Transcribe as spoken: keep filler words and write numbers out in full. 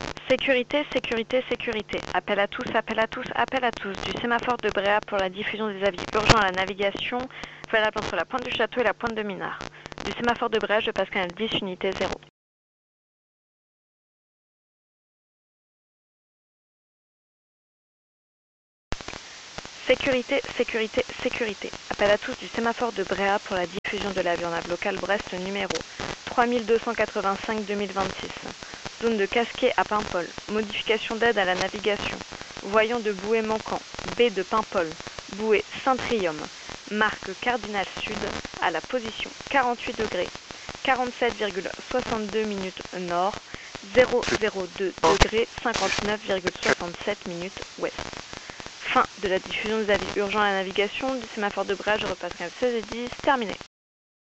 Sécurité, sécurité, sécurité. Appel à tous, appel à tous, appel à tous. Du sémaphore de Bréa pour la diffusion des avis urgents à la navigation, valable entre la pointe du château et la pointe de Minard. Du sémaphore de Bréa, je passe canal dix, unité zéro. Sécurité, sécurité, sécurité. Appel à tous du sémaphore de Bréa pour la diffusion de l'avion nav local Brest numéro trois mille deux cent quatre-vingt-cinq deux mille vingt-six. Zone de Casquet à Paimpol. Modification d'aide à la navigation. Voyant de bouée manquant. Baie de Paimpol. Bouée Saint-Trium. Marque Cardinal Sud à la position quarante-huit degrés, quarante-sept virgule soixante-deux minutes nord, zéro zéro deux degrés, cinquante-neuf virgule soixante-sept minutes ouest. Fin de la diffusion des avis urgents à la navigation du sémaphore de Bréa, je repasse canal seize et dix, terminé.